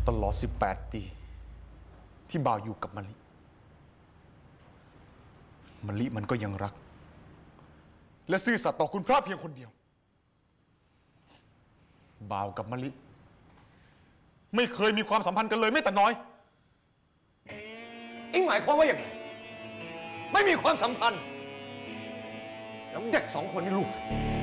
ตลอด18 ปีที่บ่าวอยู่กับมะลิมันก็ยังรักและซื่อสัตย์ต่อคุณพระเพียงคนเดียวบ่าวกับมะลิไม่เคยมีความสัมพันธ์กันเลยแม้แต่น้อยเอ็งหมายความว่าอย่างไรไม่มีความสัมพันธ์แล้วเด็ก2 คนนี่ลูก